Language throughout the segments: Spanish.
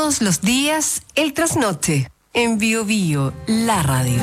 Todos los días, el trasnoche, en Bio Bio, la radio.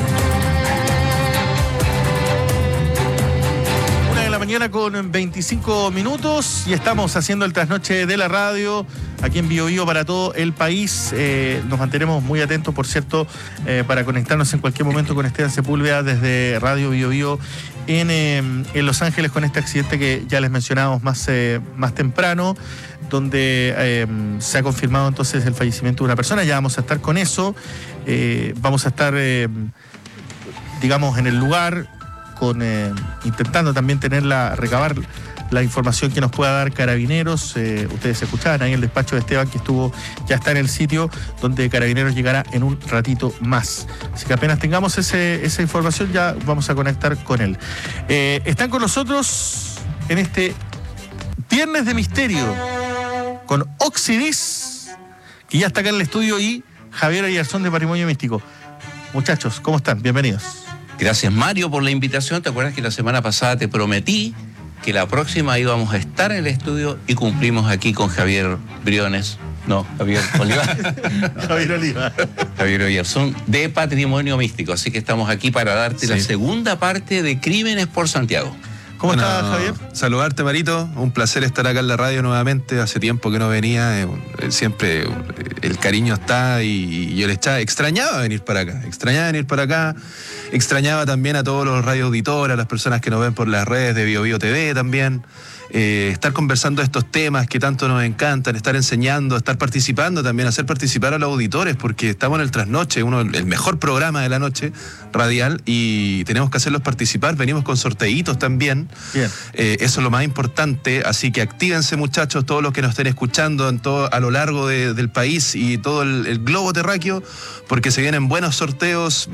1:00 con 25 minutos y estamos haciendo el trasnoche de la radio aquí en Bio Bio para todo el país. Nos mantenemos muy atentos, por cierto, para conectarnos en cualquier momento con Esteban Sepúlveda desde Radio Bio Bio en Los Ángeles con este accidente que ya les mencionábamos más temprano, donde se ha confirmado entonces el fallecimiento de una persona. Ya vamos a estar con eso. Vamos a estar, digamos, en el lugar, intentando también recabar la información que nos pueda dar Carabineros. Ustedes escuchaban ahí el despacho de Esteban, que ya está en el sitio, donde Carabineros llegará en un ratito más. Así que apenas tengamos esa información, ya vamos a conectar con él. Están con nosotros en este Viernes de Misterio con Oxidis, que ya está acá en el estudio, y Javier Oyarzún de Patrimonio Místico. Muchachos, ¿cómo están? Bienvenidos. Gracias, Mario, por la invitación. ¿Te acuerdas que la semana pasada te prometí que la próxima íbamos a estar en el estudio y cumplimos aquí con Javier Briones? No, Javier Oliva. Javier Oliva. Javier Oyarzún, de Patrimonio Místico. Así que estamos aquí para darte la segunda parte de Crímenes por Santiago. ¿Cómo estás, Javier? Saludarte, Marito. Un placer estar acá en la radio nuevamente. Hace tiempo que no venía. Siempre el cariño está y yo extrañaba venir para acá. Extrañaba también a todos los radioauditores, a las personas que nos ven por las redes de Bio Bio TV también. Estar conversando de estos temas que tanto nos encantan, estar enseñando, estar participando también, hacer participar a los auditores, porque estamos en el trasnoche, el mejor programa de la noche radial, y tenemos que hacerlos participar. Venimos con sorteitos también. Bien. Eso es lo más importante, así que actívense, muchachos, todos los que nos estén escuchando a lo largo del país y todo el globo terráqueo, porque se vienen buenos sorteos.